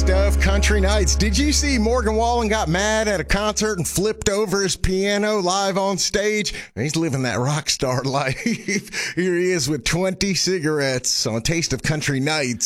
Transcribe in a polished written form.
Taste of Country Nights. Did you see Morgan Wallen got mad at a concert and flipped over his piano live on stage? He's living that rock star life. Here he is with 20 cigarettes on Taste of Country Nights.